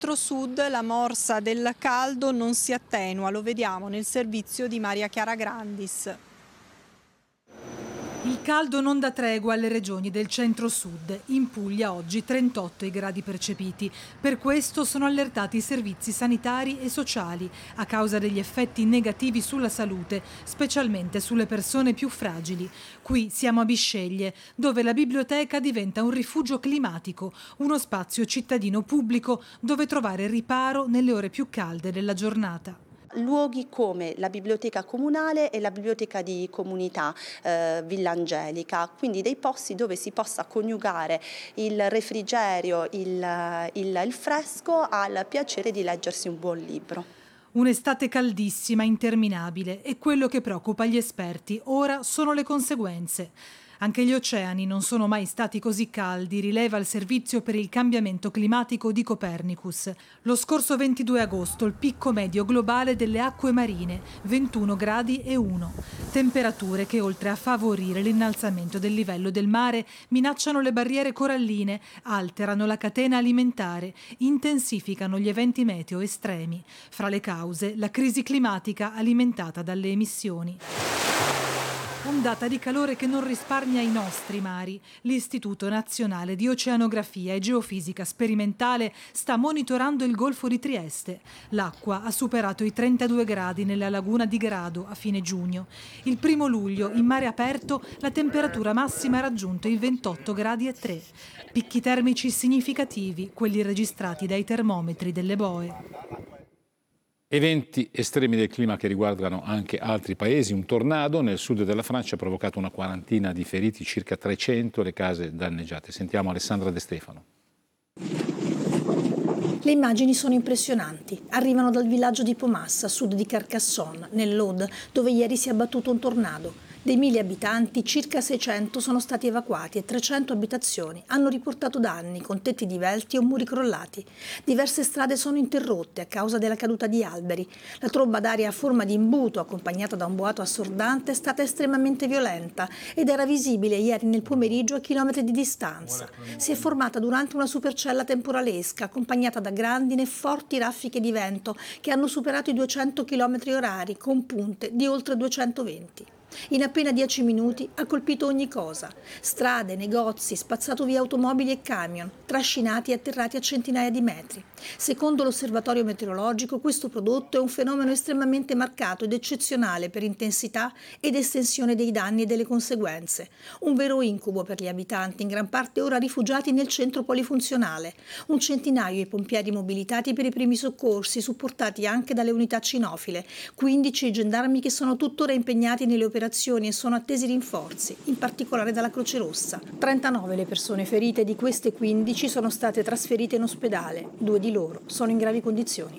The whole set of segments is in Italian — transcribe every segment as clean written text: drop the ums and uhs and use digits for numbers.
Centro-Sud la morsa del caldo non si attenua, lo vediamo nel servizio di Maria Chiara Grandis. Il caldo non dà tregua alle regioni del centro-sud. In Puglia oggi 38 i gradi percepiti. Per questo sono allertati i servizi sanitari e sociali a causa degli effetti negativi sulla salute, specialmente sulle persone più fragili. Qui siamo a Bisceglie, dove la biblioteca diventa un rifugio climatico, uno spazio cittadino pubblico dove trovare riparo nelle ore più calde della giornata. Luoghi come la biblioteca comunale e la biblioteca di comunità Villa Angelica, quindi dei posti dove si possa coniugare il refrigerio, il fresco al piacere di leggersi un buon libro. Un'estate caldissima, interminabile, e quello che preoccupa gli esperti ora sono le conseguenze. Anche gli oceani non sono mai stati così caldi, rileva il Servizio per il cambiamento climatico di Copernicus. Lo scorso 22 agosto il picco medio globale delle acque marine, 21 gradi e 1. Temperature che oltre a favorire l'innalzamento del livello del mare minacciano le barriere coralline, alterano la catena alimentare, intensificano gli eventi meteo estremi. Fra le cause, la crisi climatica alimentata dalle emissioni. Ondata di calore che non risparmia i nostri mari. L'Istituto Nazionale di Oceanografia e Geofisica Sperimentale sta monitorando il Golfo di Trieste. L'acqua ha superato i 32 gradi nella laguna di Grado a fine giugno. Il 1° luglio, in mare aperto, la temperatura massima ha raggiunto i 28 gradi e 3. Picchi termici significativi, quelli registrati dai termometri delle boe. Eventi estremi del clima che riguardano anche altri paesi. Un tornado nel sud della Francia ha provocato una quarantina di feriti, circa 300 le case danneggiate. Sentiamo Alessandra De Stefano. Le immagini sono impressionanti. Arrivano dal villaggio di Pomas, a sud di Carcassonne, nell'Aude, dove ieri si è abbattuto un tornado. Dei 1.000 abitanti, circa 600 sono stati evacuati e 300 abitazioni hanno riportato danni con tetti divelti o muri crollati. Diverse strade sono interrotte a causa della caduta di alberi. La tromba d'aria a forma di imbuto, accompagnata da un boato assordante, è stata estremamente violenta ed era visibile ieri nel pomeriggio a chilometri di distanza. Si è formata durante una supercella temporalesca, accompagnata da grandine e forti raffiche di vento che hanno superato i 200 km/h con punte di oltre 220. In appena 10 minuti ha colpito ogni cosa: strade, negozi, spazzato via automobili e camion, trascinati e atterrati a centinaia di metri. Secondo l'osservatorio meteorologico, questo prodotto è un fenomeno estremamente marcato ed eccezionale per intensità ed estensione dei danni e delle conseguenze. Un vero incubo per gli abitanti, in gran parte ora rifugiati nel centro polifunzionale. Un centinaio i pompieri mobilitati per i primi soccorsi, supportati anche dalle unità cinofile. 15 i gendarmi che sono tuttora impegnati nelle operazioni e sono attesi rinforzi, in particolare dalla Croce Rossa. 39 le persone ferite, di queste 15 sono state trasferite in ospedale. 2 di loro sono in gravi condizioni.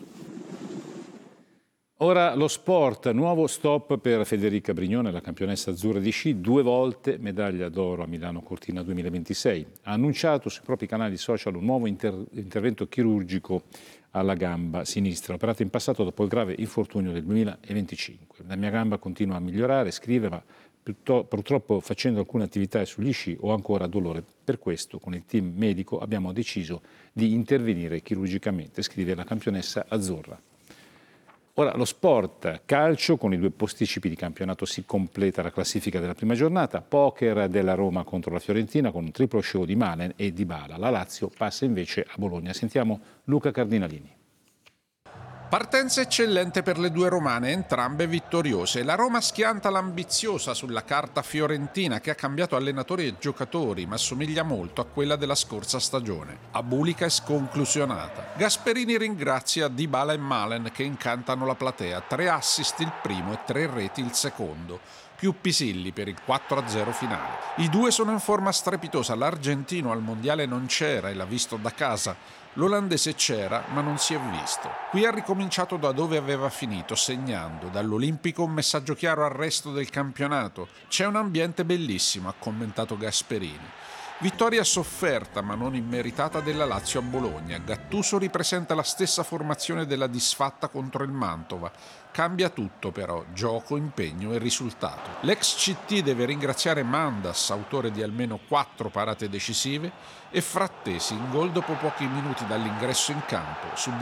Ora lo sport, nuovo stop per Federica Brignone, la campionessa azzurra di sci, 2 volte medaglia d'oro a Milano Cortina 2026. Ha annunciato sui propri canali social un nuovo intervento chirurgico alla gamba sinistra, operato in passato dopo il grave infortunio del 2025. La mia gamba continua a migliorare, scrive, ma purtroppo facendo alcune attività sugli sci ho ancora dolore. Per questo con il team medico abbiamo deciso di intervenire chirurgicamente, scrive la campionessa azzurra. Ora lo sport, calcio, con i 2 posticipi di campionato si completa la classifica della prima giornata, poker della Roma contro la Fiorentina con un triplo show di Malen e Dybala. La Lazio passa invece a Bologna. Sentiamo Luca Cardinalini. Partenza eccellente per le 2 romane, entrambe vittoriose. La Roma schianta l'ambiziosa sulla carta fiorentina che ha cambiato allenatori e giocatori, ma somiglia molto a quella della scorsa stagione. Abulica e sconclusionata. Gasperini ringrazia Dybala e Malen che incantano la platea. 3 assist il primo e 3 reti il secondo. Più Pisilli per il 4-0 finale. I 2 sono in forma strepitosa. L'argentino al mondiale non c'era e l'ha visto da casa. L'olandese c'era, ma non si è visto. Qui ha ricominciato da dove aveva finito, segnando dall'Olimpico un messaggio chiaro al resto del campionato. C'è un ambiente bellissimo, ha commentato Gasperini. Vittoria sofferta ma non immeritata della Lazio a Bologna. Gattuso ripresenta la stessa formazione della disfatta contro il Mantova. Cambia tutto però, gioco, impegno e risultato. L'ex CT deve ringraziare Mandas, autore di almeno 4 parate decisive, e Frattesi in gol dopo pochi minuti dall'ingresso in campo su